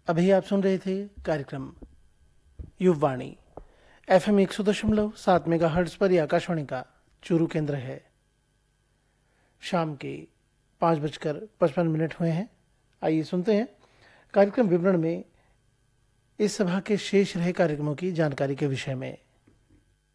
अभी आप सुन रहे थे कार्यक्रम युववाणी। FM 100.7 मेगाहर्ट्ज पर यह आकाशवाणी का चूरू केंद्र है। शाम के 5:55 हुए हैं। आइए सुनते हैं कार्यक्रम विवरण में इस सभा के शेष रहे कार्यक्रमों की जानकारी के विषय में।